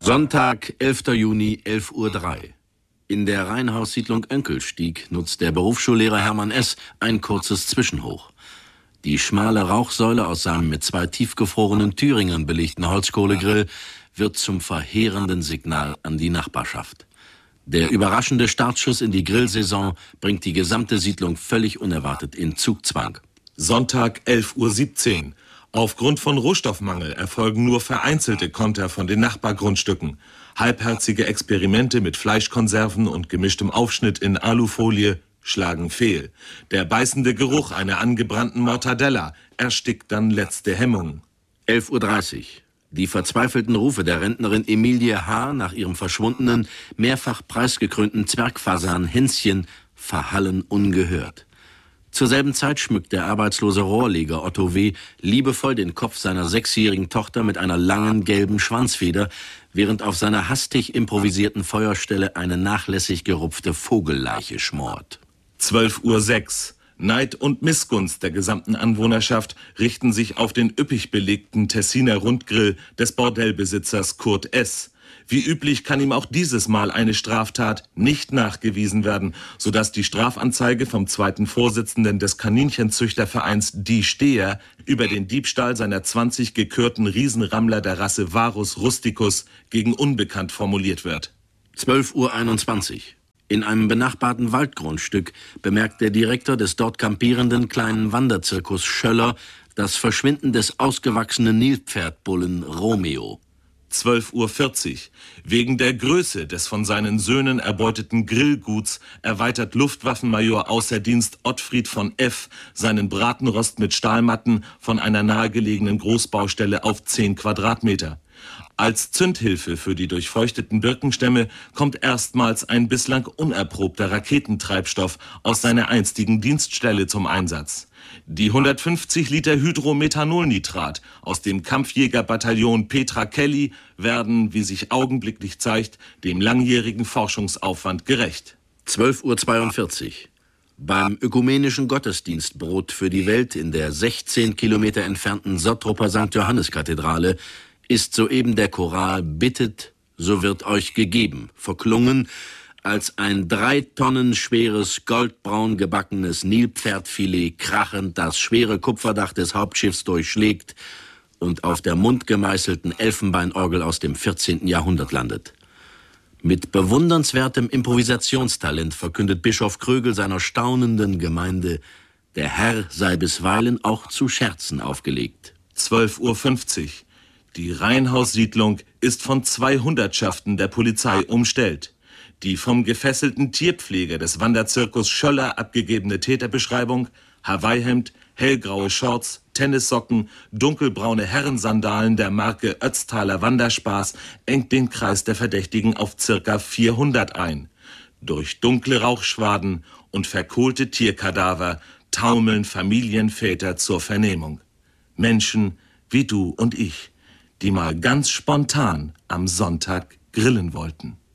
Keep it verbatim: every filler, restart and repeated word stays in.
Sonntag, elfter Juni, elf Uhr drei. In der Reihenhaussiedlung Önkelstieg nutzt der Berufsschullehrer Hermann S. ein kurzes Zwischenhoch. Die schmale Rauchsäule aus seinem mit zwei tiefgefrorenen Thüringern belegten Holzkohlegrill wird zum verheerenden Signal an die Nachbarschaft. Der überraschende Startschuss in die Grillsaison bringt die gesamte Siedlung völlig unerwartet in Zugzwang. Sonntag, elf Uhr siebzehn. Aufgrund von Rohstoffmangel erfolgen nur vereinzelte Konter von den Nachbargrundstücken. Halbherzige Experimente mit Fleischkonserven und gemischtem Aufschnitt in Alufolie schlagen fehl. Der beißende Geruch einer angebrannten Mortadella erstickt dann letzte Hemmungen. elf Uhr dreißig. Die verzweifelten Rufe der Rentnerin Emilie H. nach ihrem verschwundenen, mehrfach preisgekrönten Zwergfasan Hänschen verhallen ungehört. Zur selben Zeit schmückt der arbeitslose Rohrleger Otto W. liebevoll den Kopf seiner sechsjährigen Tochter mit einer langen gelben Schwanzfeder, während auf seiner hastig improvisierten Feuerstelle eine nachlässig gerupfte Vogelleiche schmort. zwölf Uhr sechs. Neid und Missgunst der gesamten Anwohnerschaft richten sich auf den üppig belegten Tessiner Rundgrill des Bordellbesitzers Kurt S. Wie üblich kann ihm auch dieses Mal eine Straftat nicht nachgewiesen werden, sodass die Strafanzeige vom zweiten Vorsitzenden des Kaninchenzüchtervereins Die Steher über den Diebstahl seiner zwanzig gekürten Riesenrammler der Rasse Varus rusticus gegen unbekannt formuliert wird. zwölf Uhr einundzwanzig. In einem benachbarten Waldgrundstück bemerkt der Direktor des dort kampierenden kleinen Wanderzirkus Schöller das Verschwinden des ausgewachsenen Nilpferdbullen Romeo. zwölf Uhr vierzig. Wegen der Größe des von seinen Söhnen erbeuteten Grillguts erweitert Luftwaffenmajor außer Dienst Ottfried von F. seinen Bratenrost mit Stahlmatten von einer nahegelegenen Großbaustelle auf zehn Quadratmeter. Als Zündhilfe für die durchfeuchteten Birkenstämme kommt erstmals ein bislang unerprobter Raketentreibstoff aus seiner einstigen Dienststelle zum Einsatz. Die hundertfünfzig Liter Hydromethanolnitrat aus dem Kampfjägerbataillon Petra Kelly werden, wie sich augenblicklich zeigt, dem langjährigen Forschungsaufwand gerecht. zwölf Uhr zweiundvierzig. Beim ökumenischen Gottesdienstbrot für die Welt in der sechzehn Kilometer entfernten Sottroper Sankt Johannes-Kathedrale ist soeben der Choral »Bittet, so wird euch gegeben« verklungen, als ein drei Tonnen schweres, goldbraun gebackenes Nilpferdfilet krachend das schwere Kupferdach des Hauptschiffs durchschlägt und auf der mundgemeißelten Elfenbeinorgel aus dem vierzehnten Jahrhundert landet. Mit bewundernswertem Improvisationstalent verkündet Bischof Krögel seiner staunenden Gemeinde, der Herr sei bisweilen auch zu Scherzen aufgelegt. zwölf Uhr fünfzig. Die Reihenhaussiedlung ist von zwei Hundertschaften der Polizei umstellt. Die vom gefesselten Tierpfleger des Wanderzirkus Schöller abgegebene Täterbeschreibung, Hawaii-Hemd, hellgraue Shorts, Tennissocken, dunkelbraune Herrensandalen der Marke Ötztaler Wanderspaß engt den Kreis der Verdächtigen auf circa vierhundert ein. Durch dunkle Rauchschwaden und verkohlte Tierkadaver taumeln Familienväter zur Vernehmung. Menschen wie du und ich, die mal ganz spontan am Sonntag grillen wollten.